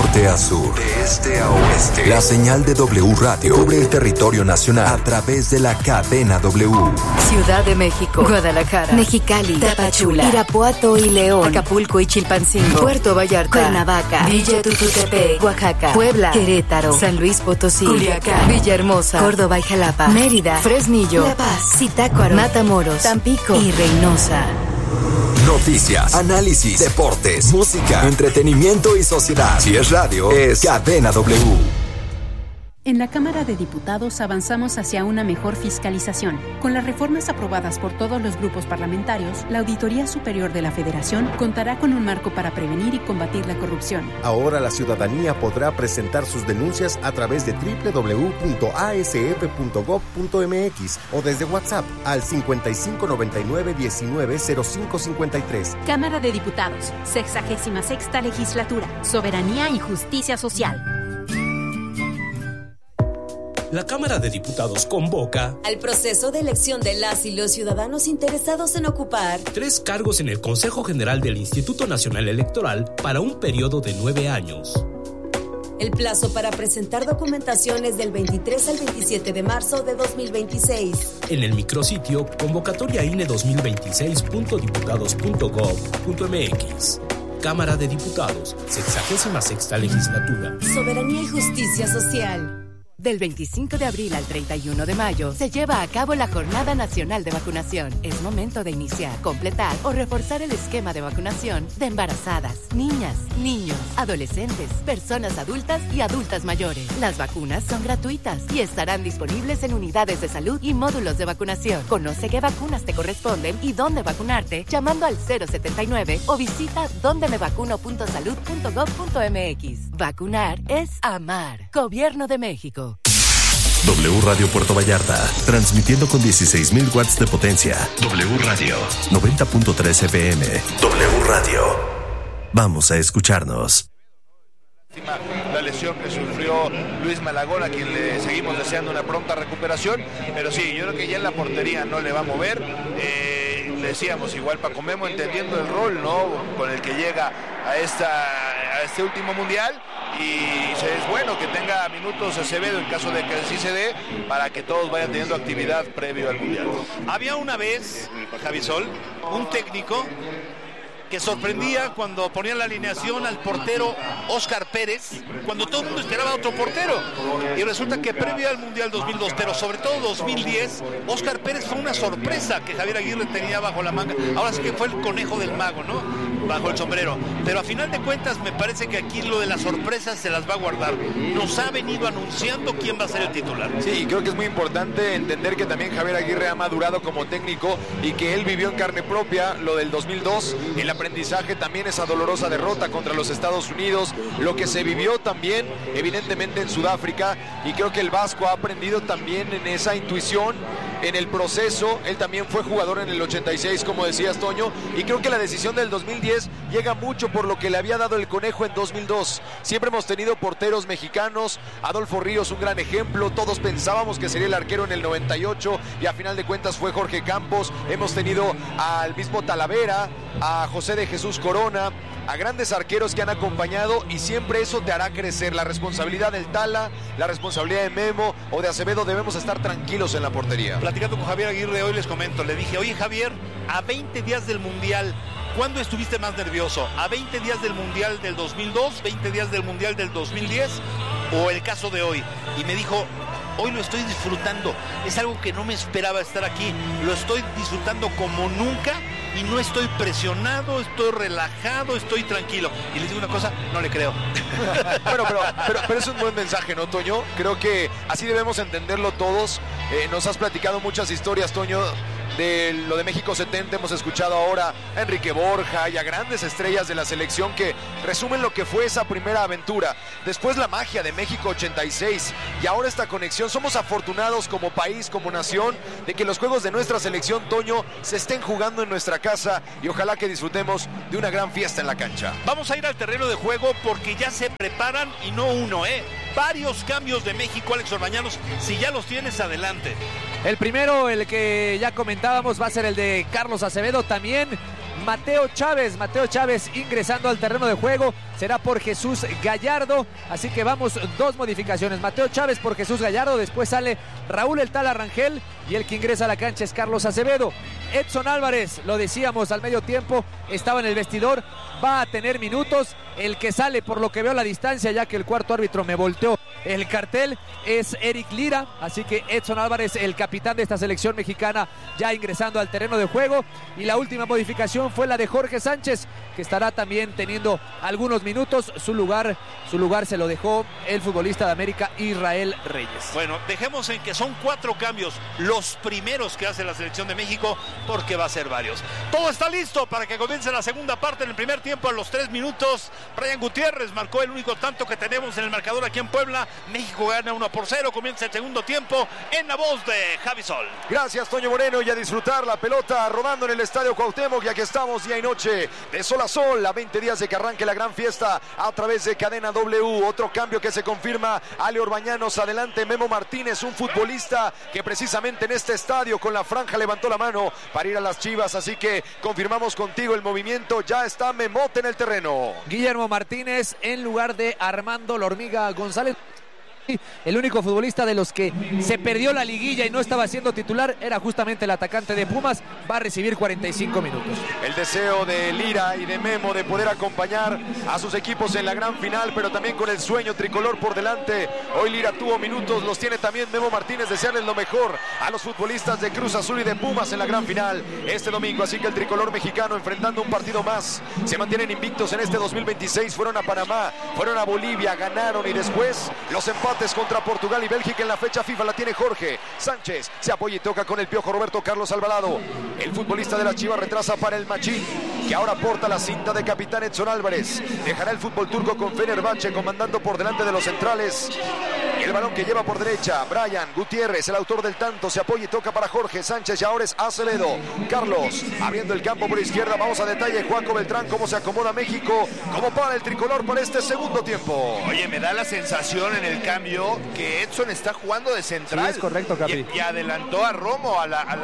norte a sur, de este a oeste. La señal de W Radio cubre el territorio nacional a través de la cadena W. Ciudad de México, Guadalajara, Mexicali, Tapachula, Irapuato y León, Acapulco y Chilpancingo, Puerto Vallarta, Cuernavaca, Villa Tututepec, Oaxaca, Puebla, Querétaro, San Luis Potosí, Culiacán, Villahermosa, Córdoba y Jalapa, Mérida, Fresnillo, La Paz, Zitácuaro, Matamoros, Tampico y Reynosa. Noticias, análisis, deportes, música, entretenimiento y sociedad. Si es radio, es Cadena W. En la Cámara de Diputados avanzamos hacia una mejor fiscalización. Con las reformas aprobadas por todos los grupos parlamentarios, la Auditoría Superior de la Federación contará con un marco para prevenir y combatir la corrupción. Ahora la ciudadanía podrá presentar sus denuncias a través de www.asf.gov.mx o desde WhatsApp al 5599-190553. Cámara de Diputados, 66ª Legislatura, Soberanía y Justicia Social. La Cámara de Diputados convoca al proceso de elección de las y los ciudadanos interesados en ocupar 3 cargos en el Consejo General del Instituto Nacional Electoral para un periodo de 9 años. El plazo para presentar documentación es del 23 al 27 de marzo de 2026. En el micrositio convocatoriaine2026.diputados.gov.mx. Cámara de Diputados, 66ª Legislatura. Soberanía y Justicia Social. Del 25 de abril al 31 de mayo se lleva a cabo la Jornada Nacional de Vacunación. Es momento de iniciar, completar o reforzar el esquema de vacunación de embarazadas, niñas, niños, adolescentes, personas adultas y adultas mayores. Las vacunas son gratuitas y estarán disponibles en unidades de salud y módulos de vacunación. Conoce qué vacunas te corresponden y dónde vacunarte llamando al 079 o visita dondemevacuno.salud.gov.mx. Vacunar es amar. Gobierno de México. W Radio Puerto Vallarta, transmitiendo con 16,000 watts de potencia. W Radio, 90.3 FM. W Radio. Vamos a escucharnos. La lesión que sufrió Luis Malagón, a quien le seguimos deseando una pronta recuperación, pero sí, yo creo que ya en la portería no le va a mover. Decíamos, igual Paco Memo entendiendo el rol, ¿no?, con el que llega a este último mundial, y es bueno que tenga minutos Acevedo en caso de que así se dé, para que todos vayan teniendo actividad previo al mundial. Había una vez, Javisol, un técnico que sorprendía cuando ponía la alineación al portero Óscar Pérez, cuando todo el mundo esperaba otro portero, y resulta que previo al Mundial 2002, pero sobre todo 2010, Óscar Pérez fue una sorpresa que Javier Aguirre tenía bajo la manga. Ahora sí que fue el conejo del mago, ¿no?, bajo el sombrero, pero a final de cuentas me parece que aquí lo de las sorpresas se las va a guardar. Nos ha venido anunciando quién va a ser el titular. Sí, creo que es muy importante entender que también Javier Aguirre ha madurado como técnico y que él vivió en carne propia lo del 2002, el aprendizaje también, esa dolorosa derrota contra los Estados Unidos, lo que se vivió también evidentemente en Sudáfrica, y creo que el Vasco ha aprendido también en esa intuición, en el proceso. Él también fue jugador en el 86, como decías, Toño, y creo que la decisión del 2010 llega mucho por lo que le había dado el Conejo en 2002. Siempre hemos tenido porteros mexicanos, Adolfo Ríos un gran ejemplo, todos pensábamos que sería el arquero en el 98 y a final de cuentas fue Jorge Campos. Hemos tenido al mismo Talavera, a José de Jesús Corona, a grandes arqueros que han acompañado, y siempre eso te hará crecer. La responsabilidad del Tala, la responsabilidad de Memo o de Acevedo, debemos estar tranquilos en la portería. Platicando con Javier Aguirre hoy les comento, le dije, oye Javier, a 20 días del Mundial, ¿cuándo estuviste más nervioso? ¿A 20 días del Mundial del 2002, 20 días del Mundial del 2010 o el caso de hoy? Y me dijo, hoy lo estoy disfrutando, es algo que no me esperaba estar aquí, lo estoy disfrutando como nunca y no estoy presionado, estoy relajado, estoy tranquilo. Y les digo una cosa, no le creo. Bueno, pero es un buen mensaje, ¿no, Toño? Creo que así debemos entenderlo todos. Nos has platicado muchas historias, Toño, de lo de México 70, hemos escuchado ahora a Enrique Borja y a grandes estrellas de la selección que resumen lo que fue esa primera aventura. Después la magia de México 86 y ahora esta conexión. Somos afortunados como país, como nación, de que los juegos de nuestra selección, Toño, se estén jugando en nuestra casa, y ojalá que disfrutemos de una gran fiesta en la cancha. Vamos a ir al terreno de juego porque ya se preparan, y no uno, varios cambios de México, Alex Orbañanos. Si ya los tienes, adelante. El primero, el que ya comentábamos, va a ser el de Carlos Acevedo. También Mateo Chávez ingresando al terreno de juego, será por Jesús Gallardo, así que vamos, 2 modificaciones, Mateo Chávez por Jesús Gallardo, después sale Raúl El Tala Rangel y el que ingresa a la cancha es Carlos Acevedo. Edson Álvarez, lo decíamos al medio tiempo, estaba en el vestidor, va a tener minutos. El que sale, por lo que veo a la distancia, ya que el cuarto árbitro me volteó el cartel, es Eric Lira, así que Edson Álvarez, el capitán de esta selección mexicana, ya ingresando al terreno de juego. Y la última modificación fue la de Jorge Sánchez, que estará también teniendo algunos minutos. Su lugar se lo dejó el futbolista de América, Israel Reyes. Bueno, dejemos en que son 4 cambios, los primeros que hace la selección de México, porque va a ser varios. Todo está listo para que comience la segunda parte. En el primer tiempo, a los 3 minutos, Brian Gutiérrez marcó el único tanto que tenemos en el marcador aquí en Puebla. México gana 1-0, comienza el segundo tiempo en la voz de Javi Sol. Gracias, Toño Moreno, y a disfrutar la pelota rodando en el Estadio Cuauhtémoc. Y aquí estamos día y noche, de sol a sol, a 20 días de que arranque la gran fiesta a través de Cadena W. Otro cambio que se confirma, Ale Orbañanos, adelante Memo Martínez, un futbolista que precisamente en este estadio con la franja levantó la mano para ir a las Chivas, así que confirmamos contigo el movimiento, ya está Memote en el terreno. Guillermo Martínez en lugar de Armando La Hormiga González. El único futbolista de los que se perdió la liguilla y no estaba siendo titular era justamente el atacante de Pumas. Va a recibir 45 minutos. El deseo de Lira y de Memo de poder acompañar a sus equipos en la gran final, pero también con el sueño tricolor por delante. Hoy Lira tuvo minutos, los tiene también Memo Martínez. Desearles lo mejor a los futbolistas de Cruz Azul y de Pumas en la gran final este domingo. Así que el tricolor mexicano enfrentando un partido más. Se mantienen invictos en este 2026. Fueron a Panamá, fueron a Bolivia, ganaron, y después los empates contra Portugal y Bélgica en la fecha FIFA la tiene Jorge Sánchez. Se apoya y toca con el Piojo Roberto Carlos Alvarado. El futbolista de la Chivas retrasa para el Machín, que ahora porta la cinta de capitán Edson Álvarez. Dejará el fútbol turco con Fenerbahce comandando por delante de los centrales. El balón que lleva por derecha Brian Gutiérrez, el autor del tanto, se apoya y toca para Jorge Sánchez, y ahora es Acevedo. Carlos abriendo el campo por izquierda. Vamos a detalle, Juanco Beltrán, cómo se acomoda México, cómo para el tricolor para este segundo tiempo. Oye, me da la sensación en el cambio que Edson está jugando de central. Sí, es correcto, Capi. Y adelantó a Romo a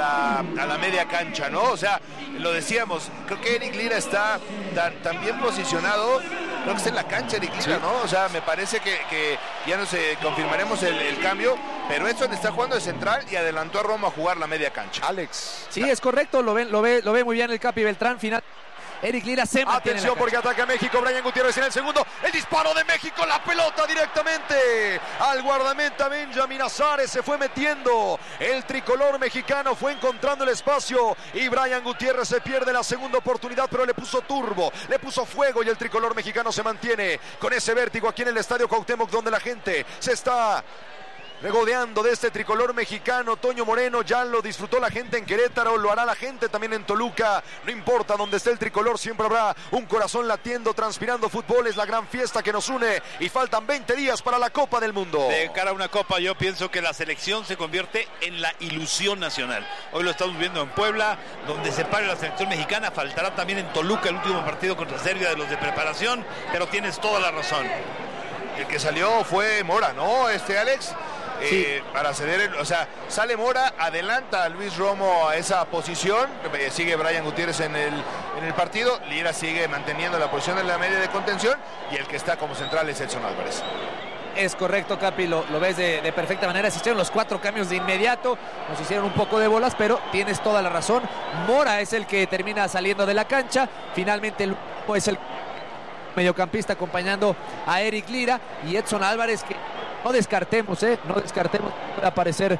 la media cancha, ¿no? O sea, lo decíamos, creo que Eric Lira está tan bien posicionado. Creo que está en la cancha Eric Lira, sí, ¿no? O sea, me parece que ya no sé, confirmaremos el cambio, pero Edson está jugando de central y adelantó a Romo a jugar la media cancha. Alex. Sí, es correcto, lo ve muy bien el Capi Beltrán. Final. Eric Lira se mantiene. Atención porque ataca México. Brian Gutiérrez en el segundo. El disparo de México. La pelota directamente al guardameta Benjamín Azares. Se fue metiendo. El tricolor mexicano fue encontrando el espacio. Y Brian Gutiérrez se pierde la segunda oportunidad, pero le puso turbo, le puso fuego. Y el tricolor mexicano se mantiene con ese vértigo aquí en el Estadio Cuauhtémoc, donde la gente se está regodeando de este tricolor mexicano. Toño Moreno, ya lo disfrutó la gente en Querétaro, lo hará la gente también en Toluca. No importa donde esté el tricolor, siempre habrá un corazón latiendo, transpirando fútbol. Es la gran fiesta que nos une y faltan 20 días para la Copa del Mundo. De cara a una Copa, yo pienso que la selección se convierte en la ilusión nacional. Hoy lo estamos viendo en Puebla, donde se pare la selección mexicana. Faltará también en Toluca el último partido contra Serbia de los de preparación, pero tienes toda la razón. El que salió fue Mora, ¿no? Alex. Sí. Para ceder, o sea, sale Mora, adelanta a Luis Romo a esa posición, sigue Brian Gutiérrez en el partido, Lira sigue manteniendo la posición en la media de contención, y el que está como central es Edson Álvarez. Es correcto, Capi, lo ves de perfecta manera. Se hicieron los 4 cambios de inmediato, nos hicieron un poco de bolas, pero tienes toda la razón. Mora es el que termina saliendo de la cancha, finalmente es el mediocampista acompañando a Eric Lira, y Edson Álvarez, que no descartemos puede aparecer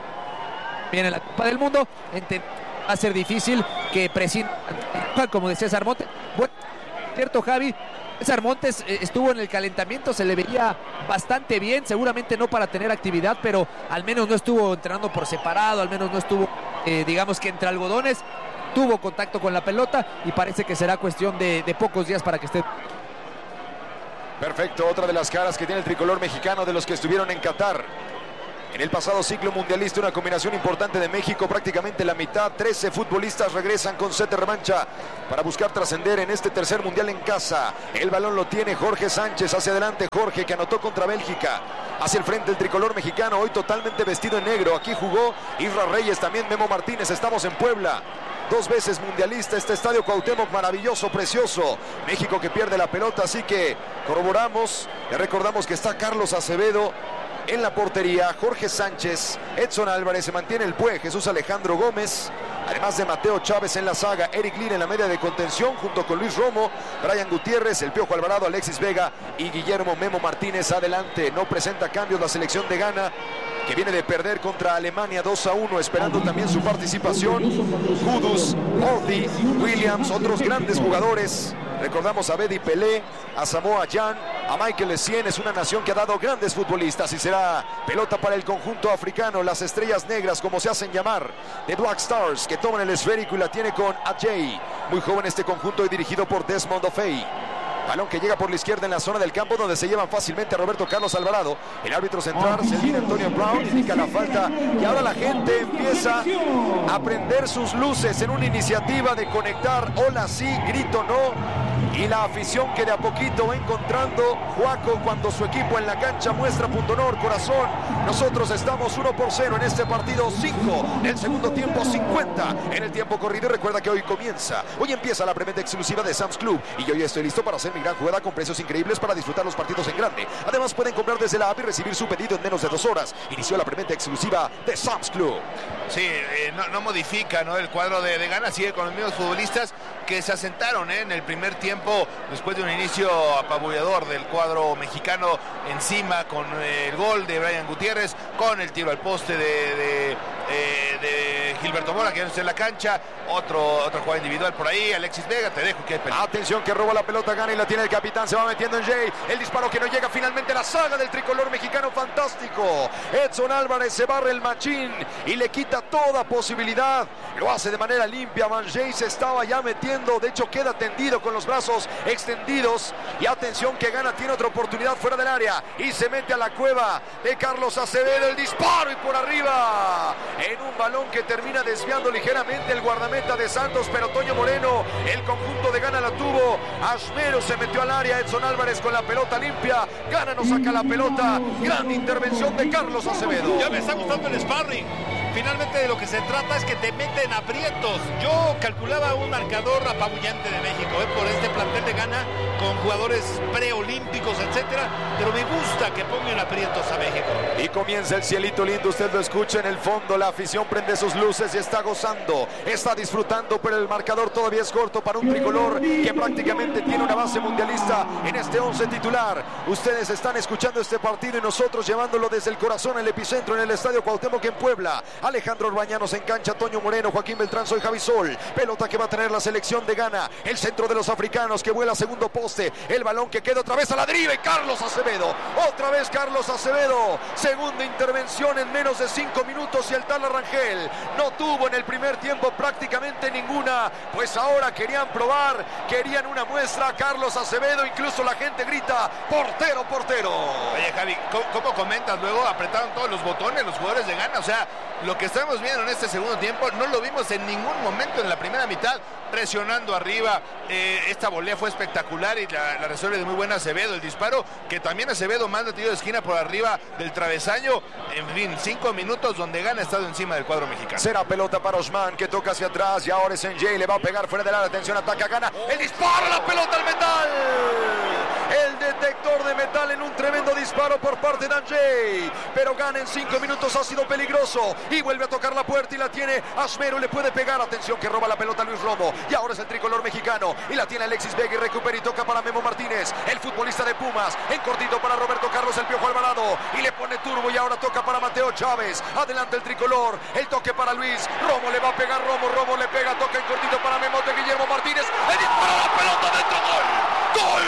bien en la Copa del Mundo. Va a ser difícil que prescinda, como decía César Montes. Bueno, cierto, Javi, César Montes estuvo en el calentamiento, se le veía bastante bien, seguramente no para tener actividad, pero al menos no estuvo entrenando por separado, al menos no estuvo, digamos que entre algodones, tuvo contacto con la pelota, y parece que será cuestión de pocos días para que esté. Perfecto, otra de las caras que tiene el tricolor mexicano de los que estuvieron en Qatar en el pasado ciclo mundialista, una combinación importante de México, prácticamente la mitad, 13 futbolistas regresan con sed de revancha para buscar trascender en este tercer mundial en casa. El balón lo tiene Jorge Sánchez, hacia adelante Jorge, que anotó contra Bélgica. Hacia el frente el tricolor mexicano, hoy totalmente vestido en negro. Aquí jugó Israel Reyes, también Memo Martínez. Estamos en Puebla. 2 veces mundialista, este estadio Cuauhtémoc maravilloso, precioso. México que pierde la pelota, así que corroboramos, le recordamos que está Carlos Acevedo en la portería, Jorge Sánchez, Edson Álvarez, se mantiene el Pue, Jesús Alejandro Gómez, además de Mateo Chávez en la saga, Eric Lira en la media de contención, junto con Luis Romo, Brian Gutiérrez, el Piojo Alvarado, Alexis Vega y Guillermo Memo Martínez adelante. No presenta cambios la selección de Ghana, que viene de perder contra Alemania 2-1, esperando también su participación. Kudus, Ordi, Williams, otros grandes jugadores. Recordamos a Bedi Pelé, a Samoa Jan, a Michael Essien. Es una nación que ha dado grandes futbolistas y será pelota para el conjunto africano. Las estrellas negras, como se hacen llamar, de Black Stars, que toman el esférico y la tiene con Ajay. Muy joven este conjunto y dirigido por Desmond Ofei. Balón que llega por la izquierda en la zona del campo, donde se llevan fácilmente a Roberto Carlos Alvarado. El árbitro central, Selvin Antonio Brown, indica la falta. Y ahora la gente empieza a prender sus luces en una iniciativa de conectar hola sí, grito no. Y la afición que de a poquito va encontrando Juaco cuando su equipo en la cancha muestra punto honor, corazón. Nosotros estamos 1-0 en este partido, 5 del segundo tiempo, 50 en el tiempo corrido. Y recuerda que hoy empieza la preventa exclusiva de Sam's Club. Y yo ya estoy listo para hacer mi gran jugada con precios increíbles para disfrutar los partidos en grande. Además pueden comprar desde la app y recibir su pedido en menos de 2 horas. Inició la preventa exclusiva de Sam's Club. Sí, no modifica, ¿no? El cuadro de Ghana sigue con los mismos futbolistas que se asentaron en el primer tiempo, después de un inicio apabullador del cuadro mexicano, encima con el gol de Brian Gutiérrez, con el tiro al poste de Gilberto Mora, que ya no está en la cancha. Otra jugada individual por ahí. Alexis Vega, te dejo que hay peligro. Atención, que roba la pelota Ghana y la tiene el capitán, se va metiendo en Jay. El disparo que no llega, finalmente la saga del tricolor mexicano, fantástico. Edson Álvarez se barre el machín y le quita toda posibilidad. Lo hace de manera limpia. Van Jay se estaba ya metiendo, de hecho queda tendido con los brazos extendidos. Y atención que Ghana tiene otra oportunidad fuera del área y se mete a la cueva de Carlos Acevedo. El disparo y por arriba, en un balón que termina desviando ligeramente el guardameta de Santos, pero Toño Moreno, el conjunto de Ghana la tuvo. Ashmero se metió al área, Edson Álvarez con la pelota limpia. Ghana no saca la pelota. Gran intervención de Carlos Acevedo. Ya me está gustando el sparring. Finalmente de lo que se trata es que te meten aprietos. Yo calculaba un marcador apabullante de México por este plantel de Ghana, con jugadores preolímpicos, etcétera, pero me gusta que pongan aprietos a México. Y comienza el cielito lindo, usted lo escucha en el fondo, la afición prende sus luces y está gozando, está disfrutando, pero el marcador todavía es corto para un tricolor que prácticamente tiene una base mundialista en este 11 titular. Ustedes están escuchando este partido y nosotros llevándolo desde el corazón, el epicentro, en el estadio Cuauhtémoc en Puebla. Alejandro Orbañanos en cancha, Toño Moreno, Joaquín Beltrán, soy Javi Sol. Pelota que va a tener la selección de Ghana. El centro de los africanos que vuela a segundo poste. El balón que queda otra vez a la deriva y Carlos Acevedo. Otra vez Carlos Acevedo. Segunda intervención en menos de 5 minutos y el tal Rangel no tuvo en el primer tiempo prácticamente ninguna. Pues ahora querían probar, querían una muestra. Carlos Acevedo, incluso la gente grita, portero, portero. Oye, Javi, ¿cómo comentas? Luego apretaron todos los botones los jugadores de Ghana. O sea, lo que estamos viendo en este segundo tiempo no lo vimos en ningún momento en la primera mitad, presionando arriba. Esta volea fue espectacular y la resuelve de muy buena Acevedo. El disparo que también Acevedo manda tiro de esquina por arriba del travesaño. En fin, 5 minutos donde Ghana ha estado encima del cuadro mexicano. Será pelota para Osman, que toca hacia atrás y ahora es en Jay, le va a pegar fuera del área. Atención, ataca Ghana. El disparo, la pelota al metal. El detector de metal en un tremendo disparo por parte de Jay. Pero Ghana en 5 minutos ha sido peligroso y vuelve a tocar la puerta y la tiene Ashmero, le puede pegar. Atención que roba la pelota Luis Romo y ahora es el tricolor mexicano y la tiene Alexis Vega y recupera y toca para Memo Martínez, el futbolista de Pumas, en cortito para Roberto Carlos el Piojo Alvarado y le pone turbo y ahora toca para Mateo Chávez. Adelante el tricolor, el toque para Luis Romo, le va a pegar Romo le pega, toca en cortito para Memo de Guillermo Martínez, el disparo, la pelota dentro, gol,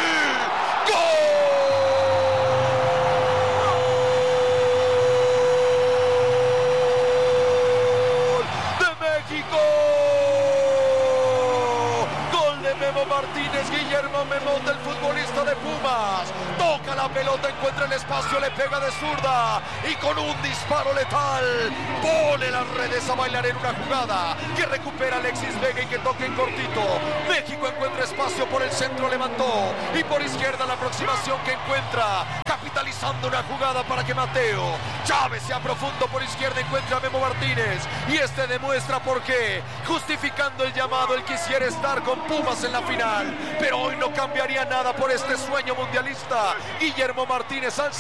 Memo Martínez, Guillermo Memo, del futbolista de Pumas, toca la la pelota, encuentra el espacio, le pega de zurda y con un disparo letal pone las redes a bailar en una jugada que recupera Alexis Vega y que toca en cortito. México encuentra espacio por el centro, levantó y por izquierda la aproximación que encuentra, capitalizando una jugada para que Mateo Chávez sea profundo por izquierda, encuentra a Memo Martínez y este demuestra por qué, justificando el llamado, él quisiera estar con Pumas en la final, pero hoy no cambiaría nada por este sueño mundialista. Guillermo Martínez al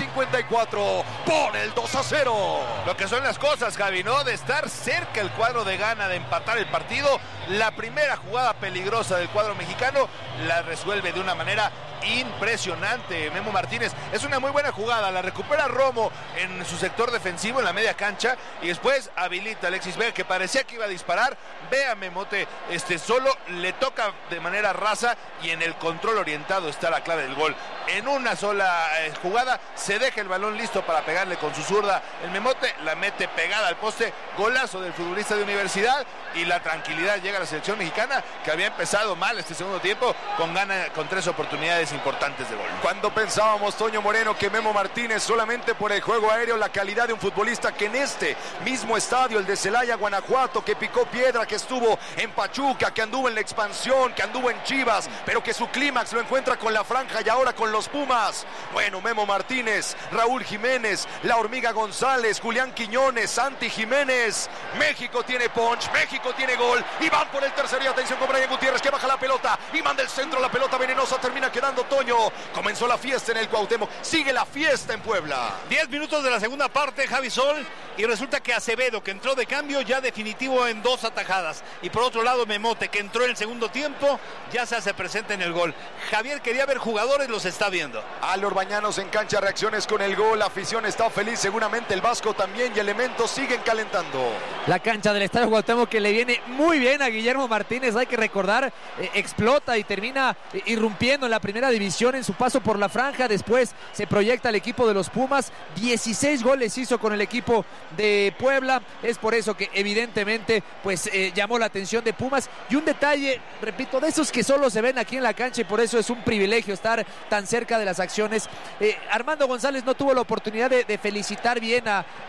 54 pone el 2-0. Lo que son las cosas, Javi, ¿no? De estar cerca el cuadro de Ghana de empatar el partido. La primera jugada peligrosa del cuadro mexicano la resuelve de una manera impresionante Memo Martínez. Es una muy buena jugada, la recupera Romo en su sector defensivo en la media cancha y después habilita a Alexis Vega, que parecía que iba a disparar. Ve a Memote solo, le toca de manera rasa y en el control orientado está la clave del gol. En una sola jugada se deja el balón listo para pegarle con su zurda. El Memote la mete pegada al poste, golazo del futbolista de Universidad, y la tranquilidad llega a la selección mexicana, que había empezado mal este segundo tiempo con 3 oportunidades importantes de gol. Cuando pensábamos, Toño Moreno, que Memo Martínez solamente por el juego aéreo, la calidad de un futbolista que en este mismo estadio, el de Celaya, Guanajuato, que picó piedra, que estuvo en Pachuca, que anduvo en la expansión, que anduvo en Chivas, pero que su clímax lo encuentra con la franja y ahora con los Pumas. Bueno, Memo Martínez, Raúl Jiménez, La Hormiga González, Julián Quiñones, Santi Jiménez. México tiene punch, México tiene gol y van por el tercero. Y atención con Brian Gutiérrez, que baja la pelota y manda el centro, la pelota venenosa, termina quedando Toño. Comenzó la fiesta en el Cuauhtémoc, sigue la fiesta en Puebla. 10 minutos de la segunda parte, Javi Sol, y resulta que Acevedo, que entró de cambio, ya definitivo en 2 atajadas. Y por otro lado, Memote, que entró en el segundo tiempo, ya se hace presente en el gol. Javier quería ver jugadores, los está viendo. Alor Bañanos en cancha, reacciones con el gol, la afición está feliz, seguramente el Vasco también, y elementos siguen calentando. La cancha del Estadio Cuauhtémoc, que le viene muy bien a Guillermo Martínez, hay que recordar, explota y termina irrumpiendo en la primera división en su paso por la franja. Después se proyecta el equipo de los Pumas, 16 goles hizo con el equipo de Puebla. Es por eso que evidentemente pues llamó la atención de Pumas, y un detalle, repito, de esos que solo se ven aquí en la cancha, y por eso es un privilegio estar tan cerca de las acciones. Armando González no tuvo la oportunidad de felicitar bien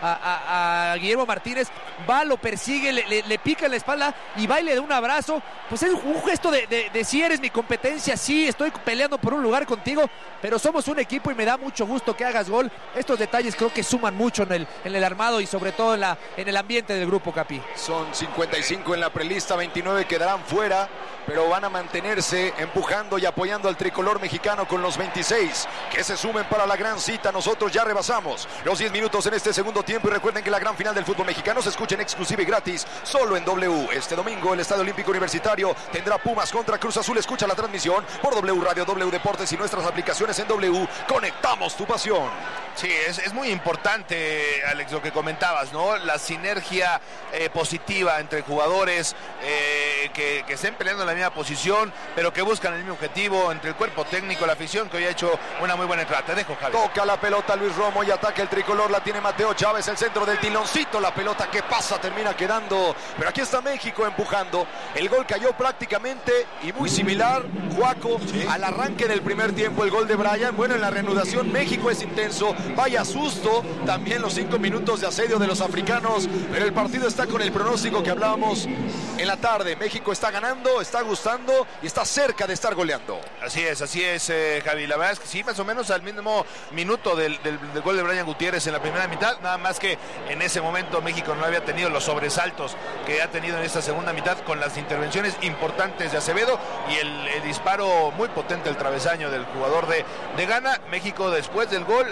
a Guillermo Martínez. Va, lo persigue, le pica en la espalda y va y le da un abrazo. Pues es un gesto de si eres mi competencia, sí, estoy peleando por un lugar contigo, pero somos un equipo y me da mucho gusto que hagas gol. Estos detalles creo que suman mucho en el armado y sobre todo en el ambiente del grupo, Capi. Son 55 en la prelista, 29 quedarán fuera, pero van a mantenerse empujando y apoyando al tricolor mexicano con los 26 que se sumen para la gran cita. Nosotros ya rebasamos los 10 minutos en este segundo tiempo, y recuerden que la gran final del fútbol mexicano se escucha en exclusiva y gratis solo en W. Este domingo el Estadio Olímpico Universitario tendrá Pumas contra Cruz Azul. Escucha la transmisión por W Radio, W Deportes y nuestras aplicaciones en W. Conectamos tu pasión. Sí, es muy importante, Alex, lo que comentabas, ¿no? La sinergia positiva entre jugadores que estén peleando en la misma posición, pero que buscan el mismo objetivo, entre el cuerpo técnico, la afición, que hoy ha hecho una muy buena entrada. Te dejo, Javi. Toca la pelota Luis Romo y ataca el tricolor, la tiene Mateo Chávez, el centro del tiloncito, la pelota que pasa termina quedando, pero aquí está México empujando. El gol cayó prácticamente y muy similar, Juaco, al arranque del primer tiempo, el gol de Brian. Bueno, en la reanudación México es intenso. Vaya susto, también los 5 minutos de asedio de los africanos, pero el partido está con el pronóstico que hablábamos en la tarde. México está ganando, está gustando y está cerca de estar goleando. Así es, Javi. La verdad es que sí, más o menos al mismo minuto del gol de Brian Gutiérrez en la primera mitad, nada más que en ese momento México no había tenido los sobresaltos que ha tenido en esta segunda mitad, con las intervenciones importantes de Acevedo y el disparo muy potente del travesaño del jugador de Ghana. México, después del gol,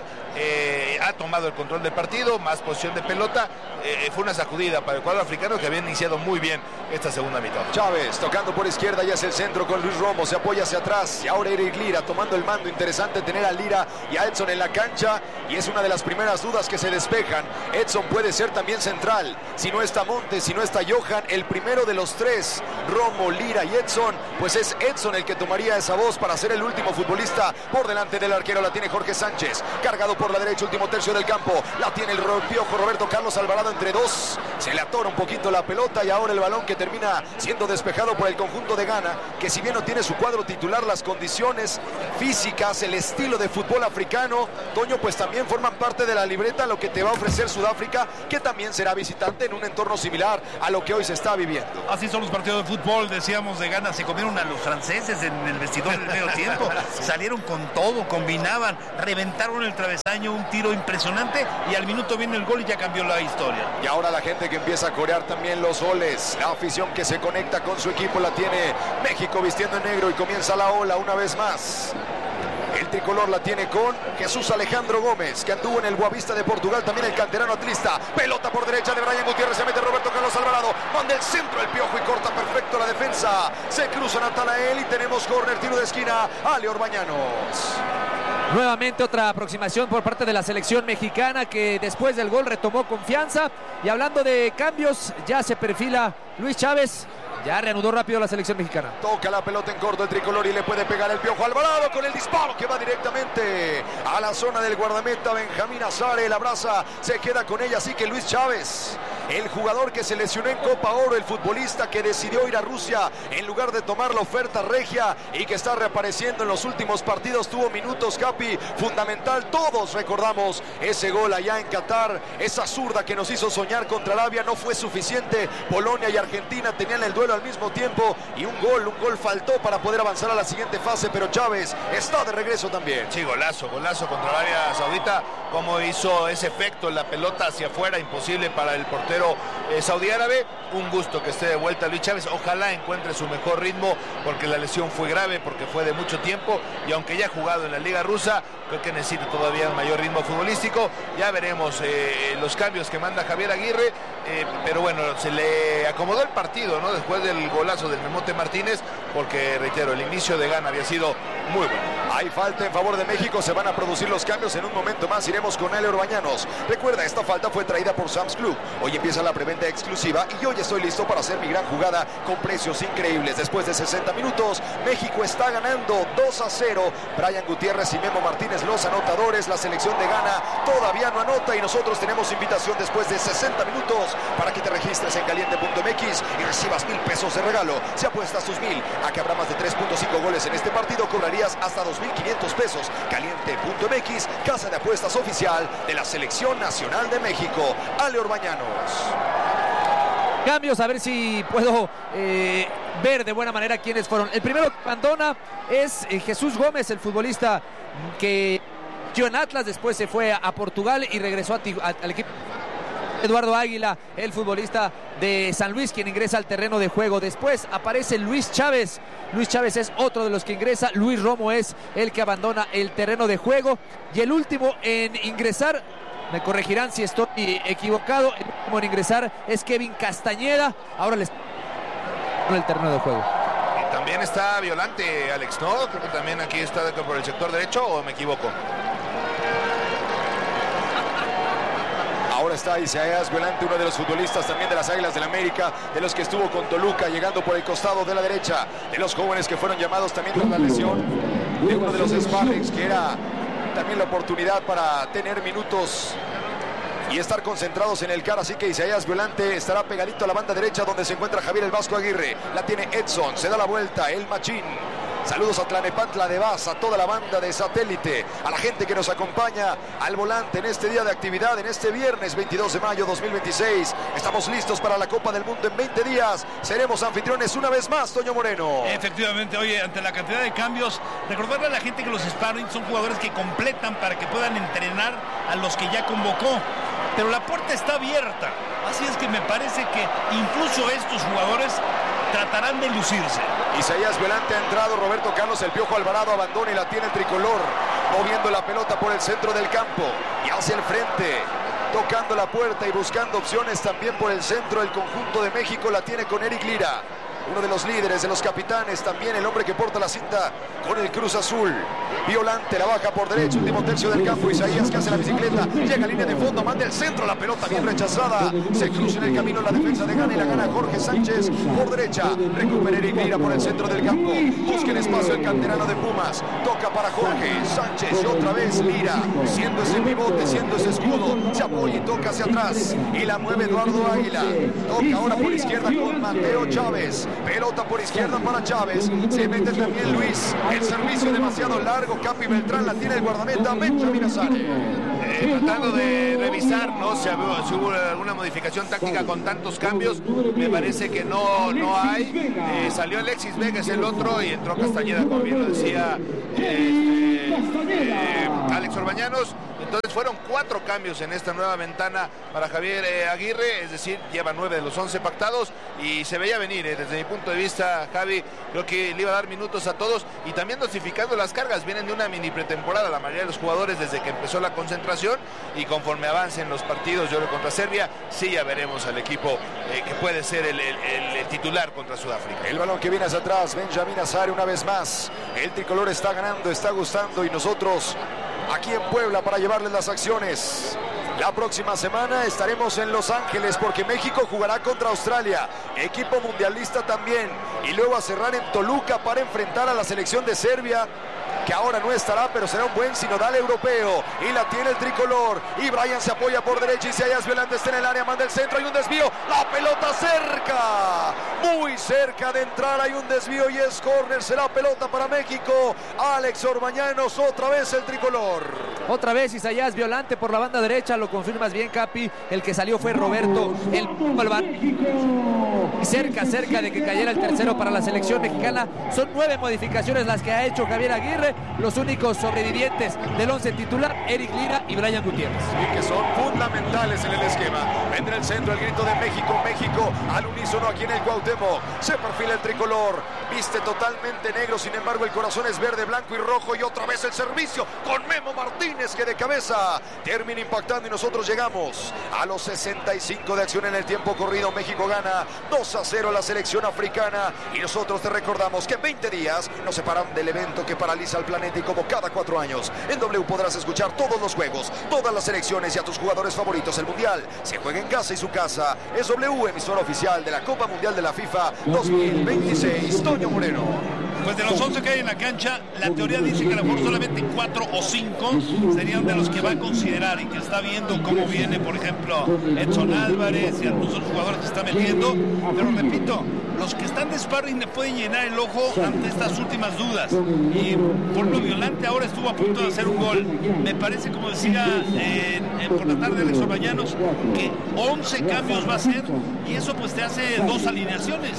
ha tomado el control del partido, más posición de pelota. Fue una sacudida para el cuadro africano, que había iniciado muy bien esta segunda mitad. Chávez tocando por izquierda, ya es el centro con Luis Romo, se apoya hacia atrás y ahora Eric Lira tomando el mando. Interesante tener a Lira y a Edson en la cancha, y es una de las primeras dudas que se despejan. Edson puede ser también central, si no está Montes, si no está Johan, el primero de los tres, Romo, Lira y Edson, pues es Edson el que tomaría esa voz para ser el último futbolista por delante del arquero. La tiene Jorge Sánchez, cargado por la derecha, último tercio del campo, la tiene el piojo Roberto Carlos Alvarado entre dos, se le atora un poquito la pelota y ahora el balón que termina siendo despejado por el conjunto de Ghana, que si bien no tiene su cuadro titular, las condiciones físicas, el estilo de fútbol africano, Toño, pues también forman parte de la libreta, lo que te va a ofrecer Sudáfrica, que también será visitante en un entorno similar a lo que hoy se está viviendo. Así son los partidos de fútbol, decíamos, de Ghana. Se comieron a los franceses en el vestidor del medio tiempo. Salieron con todo, combinaban, reventaron el travesaño, un tiro impresionante, y al minuto viene el gol y ya cambió la historia. Y ahora la gente que empieza a corear también los goles, la afición que se conecta con su equipo, la tiene México vistiendo en negro, y comienza la ola una vez más. El tricolor la tiene con Jesús Alejandro Gómez, que anduvo en el Boavista de Portugal, también el canterano atlista. Pelota por derecha de Brian Gutiérrez, se mete Roberto Carlos Alvarado, manda el centro el Piojo y corta perfecto la defensa. Se cruza Natanael y tenemos córner, tiro de esquina, Ale Orbañanos. Nuevamente otra aproximación por parte de la selección mexicana, que después del gol retomó confianza. Y hablando de cambios, ya se perfila Luis Chávez. Ya reanudó rápido la selección mexicana. Toca la pelota en corto el tricolor y le puede pegar el Piojo Alvarado con el disparo que va directamente a la zona del guardameta Benjamín Azare. La abraza, se queda con ella, así que Luis Chávez, el jugador que se lesionó en Copa Oro, el futbolista que decidió ir a Rusia en lugar de tomar la oferta regia y que está reapareciendo en los últimos partidos, tuvo minutos, Capi, fundamental. Todos recordamos ese gol allá en Qatar, esa zurda que nos hizo soñar contra Arabia. No fue suficiente, Polonia y Argentina tenían el duelo al mismo tiempo y un gol faltó para poder avanzar a la siguiente fase, pero Chávez está de regreso también. Sí, golazo contra Arabia Saudita, como hizo ese efecto, la pelota hacia afuera, imposible para el portero saudí árabe. Un gusto que esté de vuelta Luis Chávez, ojalá encuentre su mejor ritmo, porque la lesión fue grave, porque fue de mucho tiempo, y aunque ya ha jugado en la Liga Rusa, creo que necesita todavía un mayor ritmo futbolístico. Ya veremos los cambios que manda Javier Aguirre, pero bueno, se le acomodó el partido, ¿no? Después del golazo del Memote Martínez, porque reitero, el inicio de Ghana había sido muy bueno. Hay falta en favor de México, se van a producir los cambios en un momento más. Iremos con Ale Orbañanos. Recuerda, esta falta fue traída por Sam's Club. Hoy empieza la preventa exclusiva y hoy estoy listo para hacer mi gran jugada con precios increíbles. Después de 60 minutos, México está ganando 2-0. Brian Gutiérrez y Memo Martínez, los anotadores. La selección de Ghana todavía no anota y nosotros tenemos invitación después de 60 minutos para que te registres en caliente.mx y recibas 1,000 pesos de regalo. Si apuestas tus 1,000 a que habrá más de 3.5 goles en este partido, cobrarías hasta 2,500 pesos. Caliente.mx, casa de apuestas oficial de la Selección Nacional de México. Ale Orbañanos. Cambios, a ver si puedo ver de buena manera quiénes fueron. El primero que abandona es Jesús Gómez, el futbolista que dio en Atlas, después se fue a Portugal y regresó al equipo. Eduardo Águila, el futbolista de San Luis, quien ingresa al terreno de juego. Después aparece Luis Chávez. Luis Chávez es otro de los que ingresa. Luis Romo es el que abandona el terreno de juego. Y el último en ingresar, me corregirán si estoy equivocado, el último en ingresar es Kevin Castañeda. Ahora les en el terreno de juego. Y también está Violante, Alex, ¿no? Creo que también aquí está por el sector derecho, ¿o me equivoco? Ahora está Isaías Violante, uno de los futbolistas también de las Águilas del América, de los que estuvo con Toluca, llegando por el costado de la derecha, de los jóvenes que fueron llamados también tras la lesión de uno de los Sparrex, que era también la oportunidad para tener minutos y estar concentrados en el CAR. Así que Isaías Violante estará pegadito a la banda derecha, donde se encuentra Javier el Vasco Aguirre. La tiene Edson, se da la vuelta, el Machín. Saludos a Tlanepantla de Vaz, a toda la banda de Satélite, a la gente que nos acompaña al volante en este día de actividad, en este viernes 22 de mayo 2026. Estamos listos para la Copa del Mundo en 20 días. Seremos anfitriones una vez más, Toño Moreno. Efectivamente, oye, ante la cantidad de cambios, recordarle a la gente que los sparring son jugadores que completan para que puedan entrenar a los que ya convocó. Pero la puerta está abierta, así es que me parece que incluso estos jugadores tratarán de lucirse. Isaías Violante ha entrado, Roberto Carlos el Piojo Alvarado abandona y la tiene el tricolor, moviendo la pelota por el centro del campo y hacia el frente, tocando la puerta y buscando opciones también por el centro. El conjunto de México la tiene con Eric Lira. uno de los líderes, de los capitanes, también el hombre que porta la cinta con el Cruz Azul. Violante, la baja por derecha, último tercio del campo. Isaías que hace la bicicleta, llega a línea de fondo, manda el centro, la pelota bien rechazada. Se cruza en el camino la defensa de Ghana y la gana Jorge Sánchez por derecha. Recupera Eric Lira por el centro del campo. Busca el espacio el canterano de Pumas. Toca para Jorge Sánchez y otra vez Lira, siendo ese pivote, siendo ese escudo. Se apoya y toca hacia atrás y la mueve Eduardo Águila. Toca ahora por izquierda con Mateo Chávez. Pelota por izquierda para Chávez. Se mete también Luis. El servicio demasiado largo. Capi Beltrán la tiene el guardameta Benjamín Azare. Tratando de revisar, ¿no? Si hubo alguna modificación táctica con tantos cambios. Me parece que no hay. Salió Alexis Vega, es el otro, y entró Castañeda, como bien lo decía Alex Orbañanos. Entonces fueron 4 cambios en esta nueva ventana para Javier Aguirre, es decir, lleva 9 de los 11 pactados y se veía venir, desde mi punto de vista, Javi, creo que le iba a dar minutos a todos y también dosificando las cargas. Vienen de una mini pretemporada la mayoría de los jugadores desde que empezó la concentración, y conforme avancen los partidos, yo creo contra Serbia, sí ya veremos al equipo que puede ser el titular contra Sudáfrica. El balón que viene hacia atrás, Benjamín Azare una vez más. El tricolor está ganando, está gustando, y nosotros aquí en Puebla para llevarles las acciones. La próxima semana estaremos en Los Ángeles porque México jugará contra Australia, equipo mundialista también, y luego a cerrar en Toluca para enfrentar a la selección de Serbia, que ahora no estará, pero será un buen sinodal europeo, y la tiene el tricolor, y Brian se apoya por derecha, Isaías Violante está en el área, manda el centro, hay un desvío, la pelota cerca, muy cerca de entrar, hay un desvío y es córner, será pelota para México. Alex Orbañanos, otra vez el tricolor. Otra vez Isaías Violante por la banda derecha, lo confirmas bien, Capi. El que salió fue Roberto el Palvan. Cerca de que cayera el tercero para la selección mexicana. Son 9 modificaciones las que ha hecho Javier Aguirre. Los únicos sobrevivientes del 11 titular, Eric Lira y Brian Gutiérrez. Y que son fundamentales en el esquema. Vendrá el centro, el grito de México, México, al unísono aquí en el Cuauhtémoc. Se perfila el tricolor, viste totalmente negro, sin embargo el corazón es verde, blanco y rojo, y otra vez el servicio con Memo Martínez, que de cabeza termina impactando, y nosotros llegamos a los 65 de acción en el tiempo corrido. México gana 2-0 a la selección africana, y nosotros te recordamos que en 20 días nos separan del evento que paraliza al planeta, y como cada 4 años en W podrás escuchar todos los juegos, todas las selecciones y a tus jugadores favoritos. El Mundial se juega en casa y su casa es W, emisora oficial de la Copa Mundial de la FIFA 2026. Toño Moreno. Pues de los 11 que hay en la cancha, la teoría dice que a lo mejor solamente 4 o 5 serían de los que va a considerar, y que está viendo cómo viene, por ejemplo, Edson Álvarez y algunos otros jugadores que está metiendo. Pero repito, los que están de sparring le pueden llenar el ojo ante estas últimas dudas. Y por lo Violante ahora estuvo a punto de hacer un gol. Me parece, como decía por la tarde Alex Orbañanos, que 11 cambios va a hacer, y eso pues te hace 2 alineaciones.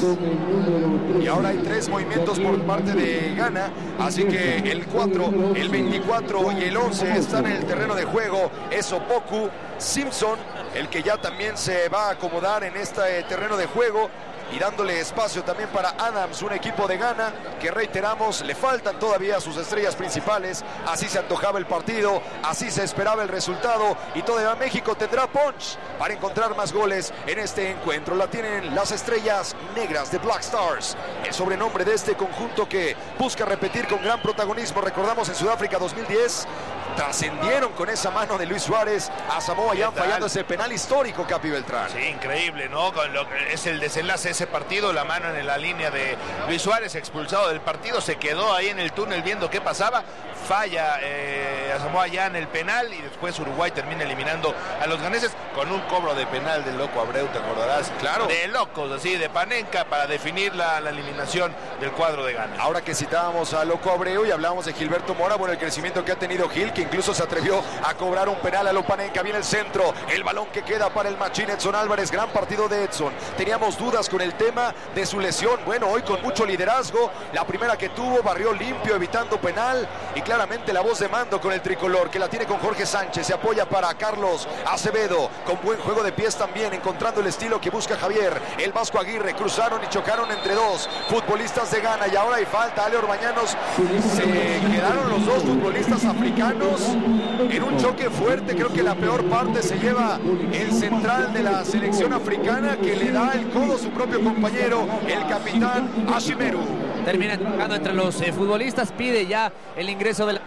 Y ahora hay 3 movimientos por parte de Ghana, así que el 4, el 24 y el 11 están en el terreno de juego. Es Opoku, Simpson, el que ya también se va a acomodar en este terreno de juego, y dándole espacio también para Adams, un equipo de Ghana que, reiteramos, le faltan todavía sus estrellas principales. Así se antojaba el partido, así se esperaba el resultado, y todavía México tendrá punch para encontrar más goles en este encuentro. La tienen las estrellas negras de Black Stars, el sobrenombre de este conjunto que busca repetir con gran protagonismo. Recordamos en Sudáfrica 2010 trascendieron con esa mano de Luis Suárez a Samoa Jan, fallando ese penal histórico, Capi Beltrán. Sí, increíble, ¿no? Con lo que es el desenlace de ese partido, la mano en la línea de Luis Suárez, expulsado del partido, se quedó ahí en el túnel viendo qué pasaba, falla a Samoa Jan el penal, y después Uruguay termina eliminando a los ganeses con un cobro de penal del Loco Abreu, te acordarás, claro, de locos, así, de Panenka, para definir la eliminación del cuadro de Ghana. Ahora que citábamos a Loco Abreu y hablábamos de Gilberto Mora, bueno, el crecimiento que ha tenido Gil, que incluso se atrevió a cobrar un penal a lo Panenka. Viene el centro, el balón que queda para el machín Edson Álvarez, gran partido de Edson. Teníamos dudas con el tema de su lesión, bueno, hoy con mucho liderazgo, la primera que tuvo, barrió limpio, evitando penal, y claramente la voz de mando con el tricolor, que la tiene con Jorge Sánchez, se apoya para Carlos Acevedo, con buen juego de pies también, encontrando el estilo que busca Javier, el Vasco Aguirre. Cruzaron y chocaron entre 2 futbolistas de Ghana, y ahora hay falta. Ale Orbañanos, se quedaron los 2 futbolistas africanos manos en un choque fuerte. Creo que la peor parte se lleva el central de la selección africana, que le da el codo a su propio compañero, el capitán Ashimeru. Termina tocando entre los futbolistas, pide ya el ingreso de la...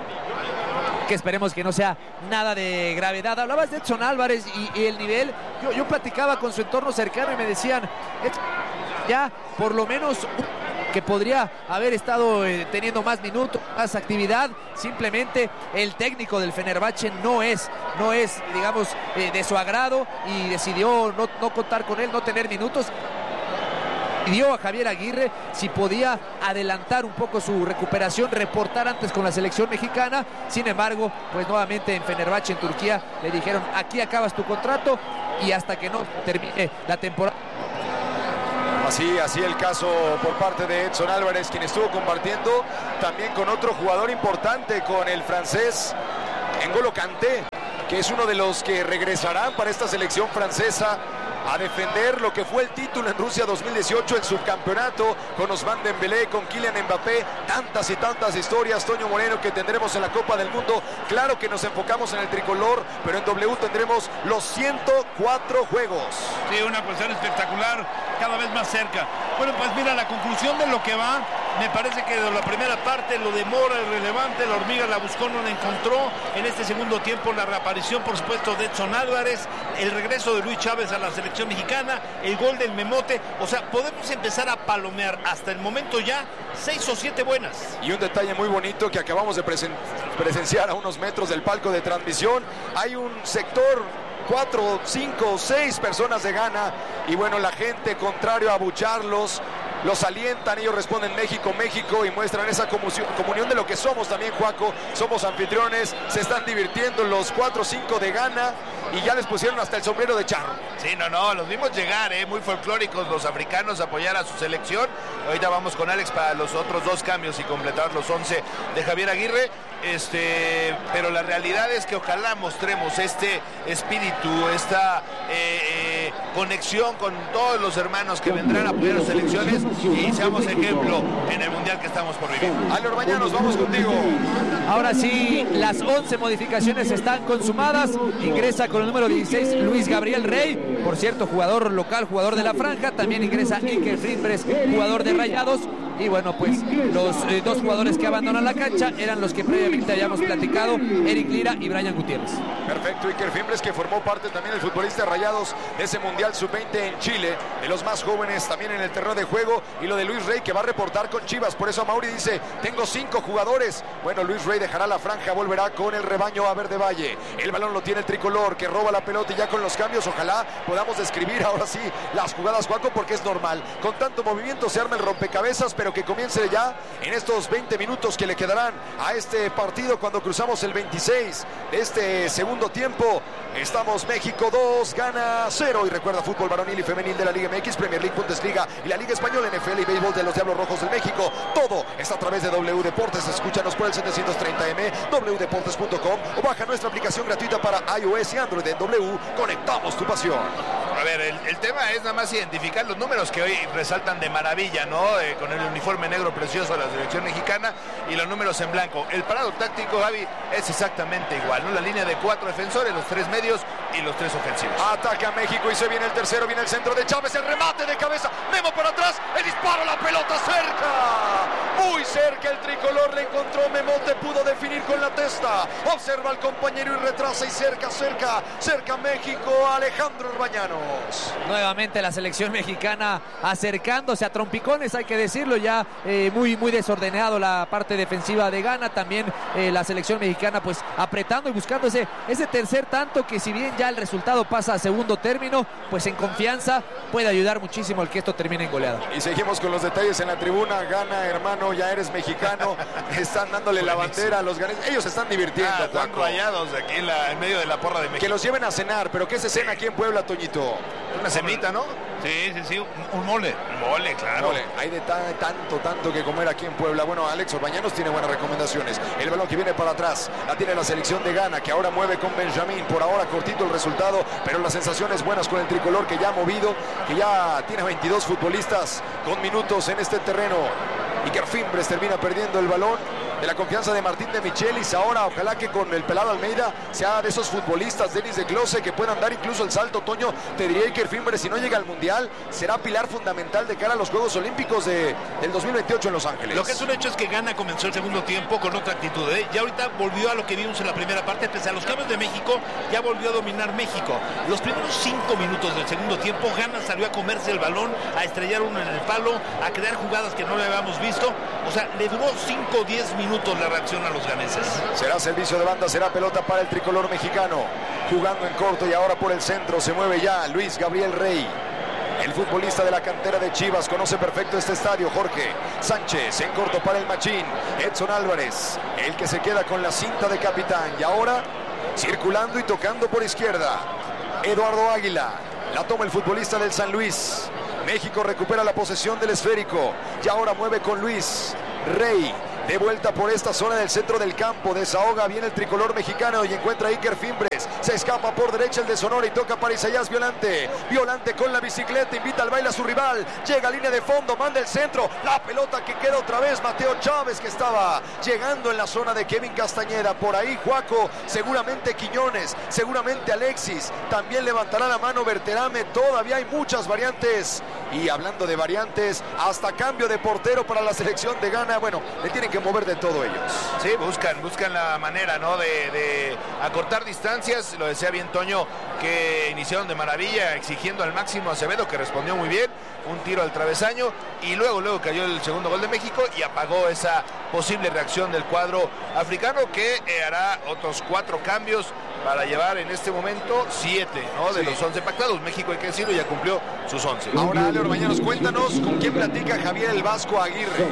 que esperemos que no sea nada de gravedad. Hablabas de Edson Álvarez y el nivel. Yo platicaba con su entorno cercano y me decían ya por lo menos que podría haber estado teniendo más minutos, más actividad. Simplemente el técnico del Fenerbahce no es digamos, de su agrado, y decidió no contar con él, no tener minutos. Pidió a Javier Aguirre si podía adelantar un poco su recuperación, reportar antes con la selección mexicana. Sin embargo, pues nuevamente en Fenerbahce, en Turquía, le dijeron: aquí acabas tu contrato y hasta que no termine la temporada. Así el caso por parte de Edson Álvarez, quien estuvo compartiendo también con otro jugador importante, con el francés N'Golo Kanté, que es uno de los que regresarán para esta selección francesa a defender lo que fue el título en Rusia 2018, el subcampeonato, con Ousmane Dembélé, con Kylian Mbappé. Tantas y tantas historias, Toño Moreno, que tendremos en la Copa del Mundo. Claro que nos enfocamos en el tricolor, pero en W tendremos los 104 juegos. Sí, una cuestión espectacular, cada vez más cerca. Bueno, pues mira, la conclusión de lo que va, me parece que de la primera parte lo de Mora es relevante. La hormiga la buscó, no la encontró. En este segundo tiempo la reaparición, por supuesto, de Edson Álvarez, el regreso de Luis Chávez a la selección mexicana, el gol del Memote. O sea, podemos empezar a palomear hasta el momento ya 6 o 7 buenas. Y un detalle muy bonito que acabamos de presenciar a unos metros del palco de transmisión. Hay un sector, 4, 5, 6 personas de Ghana, y bueno, la gente, contrario a abucharlos, los alientan, ellos responden México, México, y muestran esa comunión de lo que somos también, Juaco. Somos anfitriones, se están divirtiendo los 4 o 5 de Ghana, y ya les pusieron hasta el sombrero de charro. Sí, no, los vimos llegar, muy folclóricos los africanos, apoyar a su selección. Ahorita vamos con Alex para los otros 2 cambios y completar los 11 de Javier Aguirre. Pero la realidad es que ojalá mostremos este espíritu, esta conexión con todos los hermanos que vendrán a apoyar a las selecciones, y seamos ejemplo en el mundial que estamos por vivir. Ale Orbañanos, vamos contigo. Ahora sí, las 11 modificaciones están consumadas. Ingresa con el número 16 Luis Gabriel Rey, por cierto, jugador local, jugador de la franja. También ingresa Iker Fimbres, jugador de Rayados. Y bueno, pues los 2 jugadores que abandonan la cancha eran los que previamente habíamos platicado: Eric Lira y Brian Gutiérrez. Perfecto, Iker Fimbres, que formó parte también del futbolista de Rayados de ese Mundial Sub-20 en Chile, de los más jóvenes también en el terreno de juego. Y lo de Luis Rey, que va a reportar con Chivas. Por eso Mauri dice: tengo 5 jugadores. Bueno, Luis Rey dejará la franja, volverá con el rebaño a Verde Valle. El balón lo tiene el tricolor, que roba la pelota, y ya con los cambios ojalá podamos describir ahora sí las jugadas, Juaco, porque es normal. Con tanto movimiento se arma el rompecabezas, pero que comience ya en estos 20 minutos que le quedarán a este partido, cuando cruzamos el 26 de este segundo tiempo. Estamos México 2, Ghana 0. Y recuerda, fútbol varonil y femenil de la Liga MX, Premier League, Bundesliga y la Liga Española, NFL y béisbol de los Diablos Rojos de México. Todo está a través de W Deportes. Escúchanos por el 730M, wdeportes.com, o baja nuestra aplicación gratuita para iOS y Android. En W conectamos tu pasión. A ver, el tema es nada más identificar los números que hoy resaltan de maravilla, ¿no? Con el uniforme negro precioso de la selección mexicana y los números en blanco. El parado táctico, Javi, es exactamente igual, ¿no? La línea de 4 defensores, los 3 medios y los 3 ofensivos. Ataca México y se viene el tercero, viene el centro de Chávez, el remate de cabeza, Memo para atrás, el disparo, la pelota cerca, muy cerca el tricolor, le encontró Memote, pudo definir con la testa, observa al compañero y retrasa, y cerca México, Alejandro Orbañanos. Nuevamente la selección mexicana acercándose a trompicones, hay que decirlo, ya muy desordenado la parte defensiva de Ghana. También la selección mexicana pues apretando y buscando ese tercer tanto, que si bien ya el resultado pasa a segundo término, pues en confianza puede ayudar muchísimo el que esto termine en goleada. Y seguimos con los detalles en la tribuna. Ghana, hermano, ya eres mexicano. Están dándole la bandera a los ganeses. Ellos se están divirtiendo. Están rayados aquí en medio de la porra de México. Que los lleven a cenar, pero ¿qué se cena aquí en Puebla, Toñito? Una cenita, ¿no? Sí, un mole. Mole, claro. Mole. Hay de tanto que comer aquí en Puebla. Bueno, Alex Orbañanos tiene buenas recomendaciones. El balón que viene para atrás, la tiene la selección de Ghana, que ahora mueve con Benjamín. Por ahora cortito el resultado, pero las sensaciones buenas con el tricolor, que ya ha movido, que ya tiene 22 futbolistas con minutos en este terreno. Iker Fimbres termina perdiendo el balón. de la confianza de Martín de Michelis. Ahora ojalá que con el pelado Almeida sea de esos futbolistas, Denis de Close, que puedan dar incluso el salto. Toño, te diría Iker Fimbres, si no llega al Mundial, será pilar fundamental de cara a los Juegos Olímpicos del 2028 en Los Ángeles. Lo que es un hecho es que Ghana comenzó el segundo tiempo con otra actitud, ¿eh? Ya ahorita volvió a lo que vimos en la primera parte, pese a los cambios de México, ya volvió a dominar México. Los primeros 5 minutos del segundo tiempo, Ghana salió a comerse el balón, a estrellar uno en el palo, a crear jugadas que no le habíamos visto. O sea, le duró 5 o 10 minutos la reacción a los ganeses. Será servicio de banda, será pelota para el tricolor mexicano. Jugando en corto y ahora por el centro se mueve ya Luis Gabriel Rey. El futbolista de la cantera de Chivas conoce perfecto este estadio. Jorge Sánchez en corto para el machín. Edson Álvarez, el que se queda con la cinta de capitán. Y ahora circulando y tocando por izquierda. Eduardo Águila. La toma el futbolista del San Luis. México recupera la posesión del esférico. Y ahora mueve con Luis Rey. De vuelta por esta zona del centro del campo. Desahoga bien el tricolor mexicano y encuentra a Iker Fimbres. Se escapa por derecha el de Sonora y toca para Isaías Violante. Violante con la bicicleta, invita al baile a su rival. Llega a línea de fondo, manda el centro. La pelota que queda otra vez Mateo Chávez, que estaba llegando en la zona de Kevin Castañeda. Por ahí Juaco, seguramente Quiñones, seguramente Alexis. También levantará la mano Berterame. Todavía hay muchas variantes. Y hablando de variantes, hasta cambio de portero para la selección de Ghana. Bueno, le tienen que mover de todo ellos. Sí, buscan la manera, ¿no? de acortar distancias. Lo decía bien Toño, que iniciaron de maravilla, exigiendo al máximo a Acevedo, que respondió muy bien. Un tiro al travesaño y luego cayó el segundo gol de México y apagó esa posible reacción del cuadro africano, que hará otros 4 cambios para llevar en este momento 7, ¿no? De los 11 pactados. México, hay que decirlo, ya cumplió sus 11. Ahora, Ale Orbañanos, cuéntanos con quién platica Javier el Vasco Aguirre.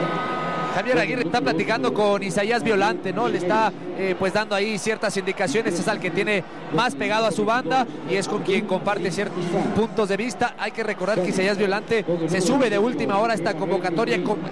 Javier Aguirre está platicando con Isaías Violante, ¿no? Le está pues dando ahí ciertas indicaciones. Es al que tiene más pegado a su banda y es con quien comparte ciertos puntos de vista. Hay que recordar que Isaías Violante se sube de última hora a esta convocatoria con...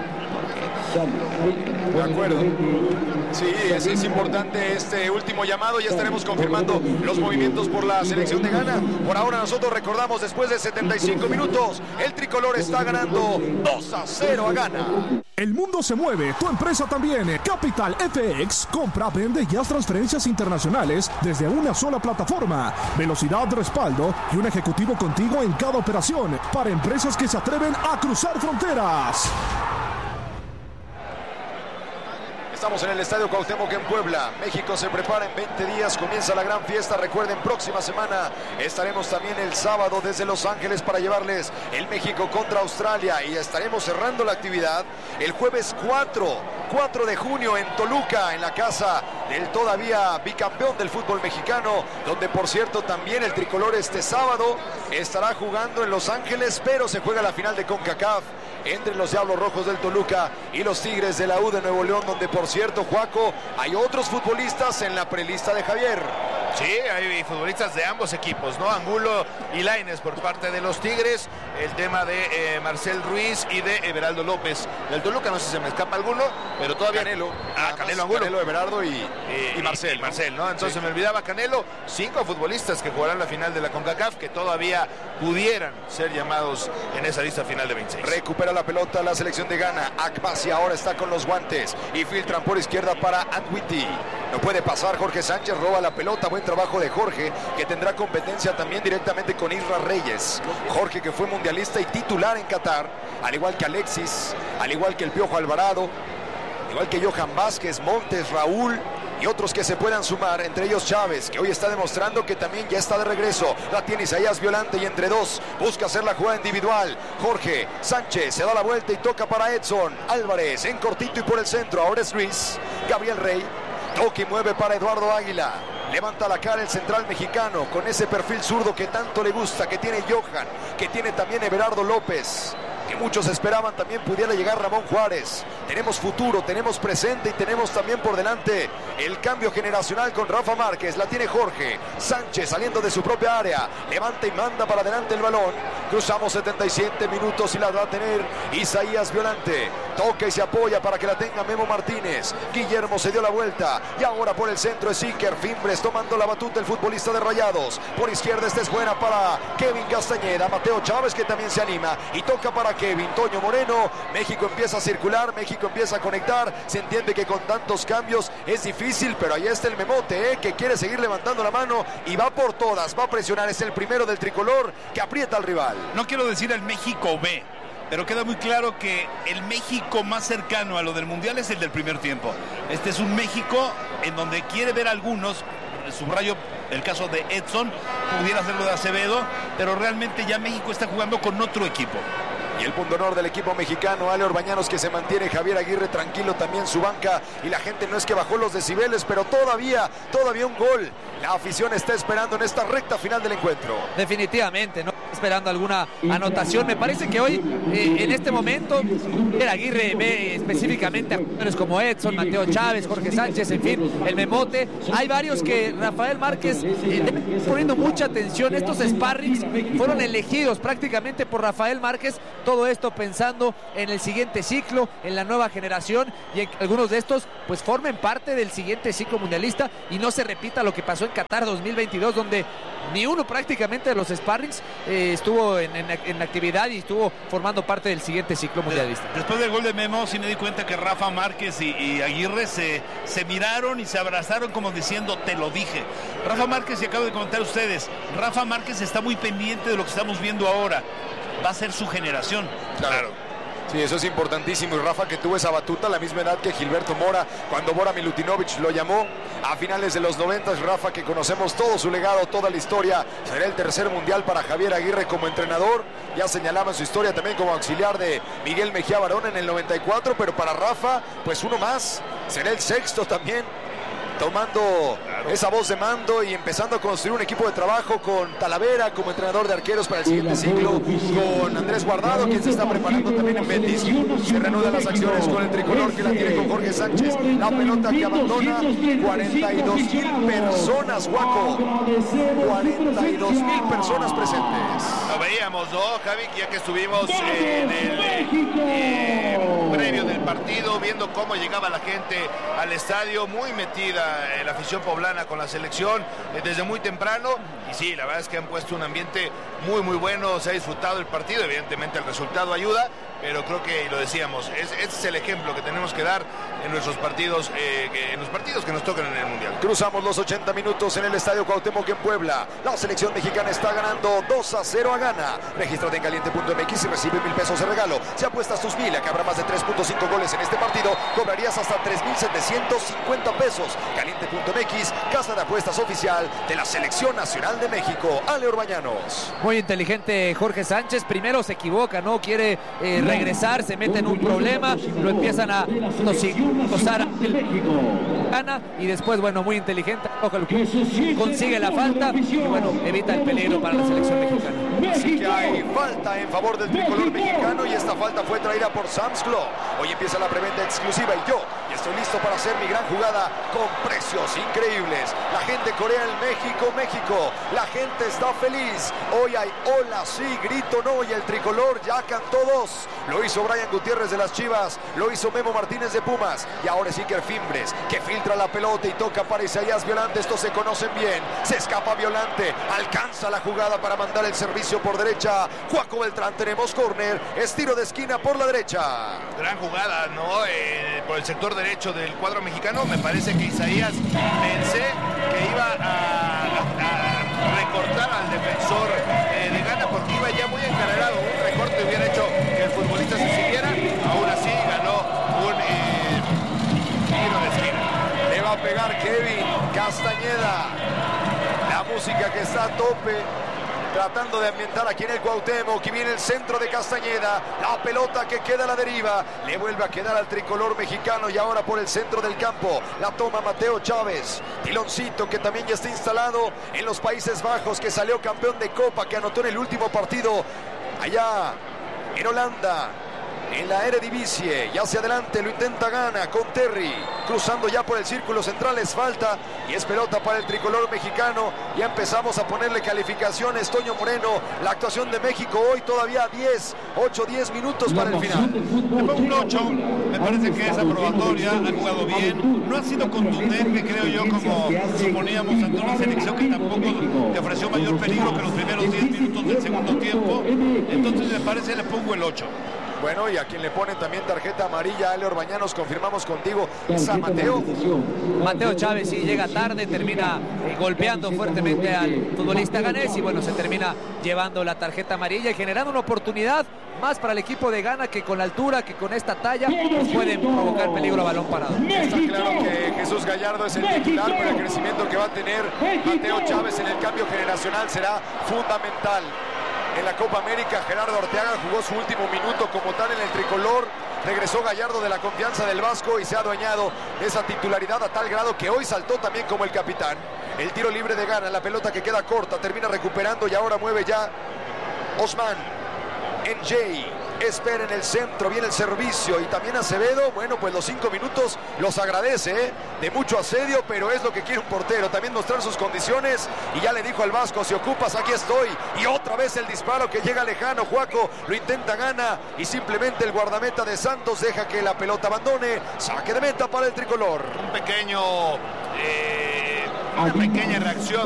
De acuerdo. Sí, es importante este último llamado. Ya estaremos confirmando los movimientos por la selección de Ghana. Por ahora nosotros recordamos, después de 75 minutos, el tricolor está ganando 2-0 a Ghana. El mundo se mueve, tu empresa también. Capital FX, compra, vende y haz transferencias internacionales desde una sola plataforma. Velocidad, respaldo y un ejecutivo contigo en cada operación para empresas que se atreven a cruzar fronteras. Estamos en el Estadio Cuauhtémoc en Puebla. México se prepara en 20 días, comienza la gran fiesta. Recuerden, próxima semana estaremos también el sábado desde Los Ángeles para llevarles el México contra Australia. Y estaremos cerrando la actividad el jueves 4 de junio en Toluca, en la casa del todavía bicampeón del fútbol mexicano, donde por cierto también el tricolor este sábado estará jugando en Los Ángeles, pero se juega la final de CONCACAF entre los Diablos Rojos del Toluca y los Tigres de la U de Nuevo León, donde por cierto, Juaco, hay otros futbolistas en la prelista de Javier. Sí, hay futbolistas de ambos equipos, ¿no? Angulo y Lainez por parte de los Tigres. El tema de Marcel Ruiz y de Everaldo López. Del Toluca, no sé si se me escapa alguno, pero todavía... Canelo. Canelo, Angulo. Canelo, Everardo y Marcel. Marcel, ¿no? Entonces sí. Me olvidaba Canelo. 5 futbolistas que jugarán la final de la CONCACAF, que todavía pudieran ser llamados en esa lista final de 26. Recupera la pelota la selección de Ghana. Akbasi ahora está con los guantes y filtran por izquierda para Antwiti. No puede pasar Jorge Sánchez, roba la pelota. Buen trabajo de Jorge, que tendrá competencia también directamente con Isra Reyes. Jorge, que fue mundialista y titular en Qatar, al igual que Alexis, al igual que el Piojo Alvarado, al igual que Johan Vázquez, Montes, Raúl y otros que se puedan sumar, entre ellos Chávez, que hoy está demostrando que también ya está de regreso. La tiene Isaías Violante y entre dos busca hacer la jugada individual. Jorge Sánchez se da la vuelta y toca para Edson Álvarez en cortito y por el centro. Ahora es Luis Gabriel Rey. Toca y mueve para Eduardo Águila. Levanta la cara el central mexicano con ese perfil zurdo que tanto le gusta, que tiene Johan, que tiene también Everardo López, que muchos esperaban también pudiera llegar Ramón Juárez. Tenemos futuro, tenemos presente y tenemos también por delante el cambio generacional con Rafa Márquez. La tiene Jorge Sánchez saliendo de su propia área. Levanta y manda para adelante el balón. Cruzamos 77 minutos y la va a tener Isaías Violante. Toca y se apoya para que la tenga Memo Martínez. Guillermo se dio la vuelta y ahora por el centro es Iker Fimbres tomando la batuta el futbolista de Rayados. Por izquierda esta es buena para Kevin Castañeda. Mateo Chávez, que también se anima y toca para Kevin Toño Moreno. México empieza a circular, México empieza a conectar. Se entiende que con tantos cambios es difícil, pero ahí está el Memote, que quiere seguir levantando la mano y va por todas, va a presionar. Es el primero del tricolor que aprieta al rival. No quiero decir el México B, pero queda muy claro que el México más cercano a lo del Mundial es el del primer tiempo. Este es un México en donde quiere ver a algunos, subrayo el caso de Edson, pudiera hacerlo de Acevedo, pero realmente ya México está jugando con otro equipo. Y el punto honor del equipo mexicano, Ale Orbañanos, que se mantiene. Javier Aguirre tranquilo también su banca, y la gente no es que bajó los decibeles, pero todavía un gol. La afición está esperando en esta recta final del encuentro. Definitivamente, no esperando alguna anotación. Me parece que hoy, en este momento, Javier Aguirre ve específicamente a jugadores como Edson, Mateo Chávez, Jorge Sánchez, en fin, el Memote. Hay varios que Rafael Márquez poniendo mucha atención. Estos sparrings fueron elegidos prácticamente por Rafael Márquez. Todo esto pensando en el siguiente ciclo, en la nueva generación, y en algunos de estos pues formen parte del siguiente ciclo mundialista y no se repita lo que pasó en Qatar 2022, donde ni uno prácticamente de los sparrings estuvo en actividad y estuvo formando parte del siguiente ciclo mundialista. Después del gol de Memo, sí me di cuenta que Rafa Márquez y Aguirre se miraron y se abrazaron como diciendo, te lo dije. Rafa Márquez, y acabo de comentar ustedes, Rafa Márquez está muy pendiente de lo que estamos viendo ahora. Va a ser su generación. Claro. Sí, eso es importantísimo. Y Rafa, que tuvo esa batuta a la misma edad que Gilberto Mora, cuando Bora Milutinovic lo llamó a finales de los 90. Rafa, que conocemos todo su legado, toda la historia. Será el tercer mundial para Javier Aguirre como entrenador. Ya señalaba su historia también como auxiliar de Miguel Mejía Barón en el 94. Pero para Rafa, pues uno más. Será el sexto también, tomando esa voz de mando y empezando a construir un equipo de trabajo con Talavera como entrenador de arqueros para el siguiente ciclo, con Andrés Guardado, quien se está preparando también en Betis. Se reanudan las acciones con el tricolor, que la tiene con Jorge Sánchez. La pelota que abandona. 42,000 personas, Guaco. 42,000 personas presentes. Lo veíamos, ¿no, Javi? Ya que estuvimos en el previo del partido, viendo cómo llegaba la gente al estadio, muy metida la afición poblana con la selección desde muy temprano, y sí, la verdad es que han puesto un ambiente muy bueno, se ha disfrutado el partido, evidentemente el resultado ayuda, pero creo que, y lo decíamos, este es el ejemplo que tenemos que dar en nuestros partidos, en los partidos que nos tocan en el Mundial. Cruzamos los 80 minutos en el Estadio Cuauhtémoc en Puebla. La selección mexicana está ganando 2-0 a Ghana. Regístrate en caliente.mx y recibe 1,000 pesos de regalo. Si apuestas tus 1,000 a que habrá más de 3.5 goles en este partido, cobrarías hasta 3,750 pesos. Caliente.mx, casa de apuestas oficial de la Selección Nacional de México. Ale Orbañanos. Muy inteligente Jorge Sánchez. Primero se equivoca, no quiere regresar, se mete en un problema, lo empiezan a tosar el gana, y después, bueno, muy inteligente, consigue la falta y, bueno, evita el peligro para la selección mexicana. Así que hay falta en favor del tricolor mexicano, y esta falta fue traída por Sam's Club. Hoy empieza la preventa exclusiva y yo estoy listo para hacer mi gran jugada con precios increíbles. La gente corea el México. La gente está feliz. Hoy hay hola, sí, grito, no, y el tricolor ya cantó 2. Lo hizo Brian Gutiérrez de las Chivas, lo hizo Memo Martínez de Pumas, y ahora es Iker Fimbres, que filtra la pelota y toca para Isaías Violante. Estos se conocen bien. Se escapa Violante, alcanza la jugada para mandar el servicio por derecha. Juaco Beltrán, tenemos córner, estiro de esquina por la derecha. Gran jugada, ¿no? Por el sector derecho del cuadro mexicano. Me parece que Isaías, pensé que iba a recortar al defensor de Ghana, porque iba ya muy encarregado. Un recorte hubiera hecho que el futbolista se siguiera. Aún así ganó un tiro de esquina. Le va a pegar Kevin Castañeda. La música que está a tope, tratando de ambientar aquí en el Cuauhtémoc, y viene el centro de Castañeda, la pelota que queda a la deriva, le vuelve a quedar al tricolor mexicano, y ahora por el centro del campo la toma Mateo Chávez. Tiloncito, que también ya está instalado en los Países Bajos, que salió campeón de Copa, que anotó en el último partido allá en Holanda. en la Eredivisie. Y hacia adelante lo intenta Ghana con Terry, cruzando ya por el círculo central, es falta y es pelota para el tricolor mexicano. Ya empezamos a ponerle calificaciones. Toño Moreno, la actuación de México hoy todavía 10 minutos para el final. Le pongo un 8, me parece que es aprobatoria, ha jugado bien, no ha sido contundente, creo yo, como suponíamos ante una selección que tampoco te ofreció mayor peligro que los primeros 10 minutos del segundo tiempo. Entonces me parece, le pongo el 8. Bueno, y a quien le ponen también tarjeta amarilla, Ale Orbañanos, confirmamos contigo, es a Mateo. Mateo Chávez sí llega tarde, termina golpeando fuertemente al futbolista ganés y bueno, se termina llevando la tarjeta amarilla y generando una oportunidad más para el equipo de Ghana, que con la altura, que con esta talla, pues pueden provocar peligro a balón parado. Está claro que Jesús Gallardo es el titular, pero el crecimiento que va a tener Mateo Chávez en el cambio generacional será fundamental. En la Copa América, Gerardo Arteaga jugó su último minuto como tal en el tricolor. Regresó Gallardo de la confianza del Vasco y se ha adueñado de esa titularidad a tal grado que hoy saltó también como el capitán. El tiro libre de Ghana, la pelota que queda corta, termina recuperando y ahora mueve ya Osman. NJ espera en el centro, viene el servicio y también Acevedo. Bueno, pues los 5 minutos los agradece, de mucho asedio, pero es lo que quiere un portero, también mostrar sus condiciones. Y ya le dijo al Vasco, si ocupas, aquí estoy. Y otra vez el disparo que llega lejano. Juaco lo intenta, Ghana, y simplemente el guardameta de Santos deja que la pelota abandone. Saque de meta para el tricolor. Una pequeña reacción